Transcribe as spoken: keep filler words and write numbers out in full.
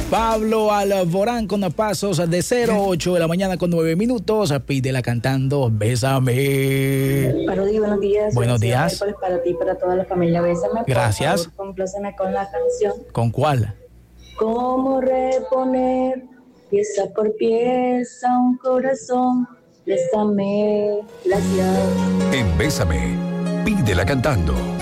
Pablo Alborán con pasos de cero ocho de la mañana con nueve minutos. Pídela cantando Bésame. Parodi, buenos días. Buenos días. Para ti, para toda la familia, Bésame. Gracias. Por favor, compláceme con la canción. ¿Con cuál? ¿Cómo reponer pieza por pieza un corazón? Bésame. Gracias. En Bésame, pídela cantando.